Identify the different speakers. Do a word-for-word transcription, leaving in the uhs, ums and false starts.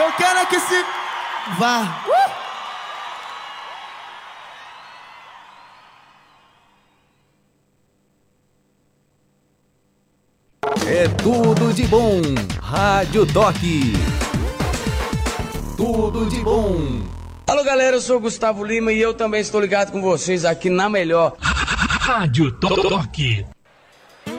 Speaker 1: Eu quero é que se vá. Uh!
Speaker 2: É tudo de bom. Rádio Toque. Tudo de bom.
Speaker 3: Alô galera, eu sou o Gustavo Lima e eu também estou ligado com vocês aqui na melhor
Speaker 4: Rádio Toque.